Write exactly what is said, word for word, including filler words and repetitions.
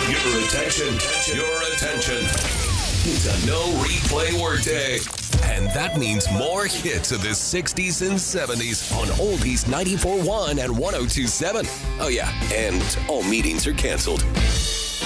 Your attention, your attention. It's a no replay workday. And that means more hits of the sixties and seventies on Oldies ninety-four point one and one oh two point seven. Oh yeah, and all meetings are canceled.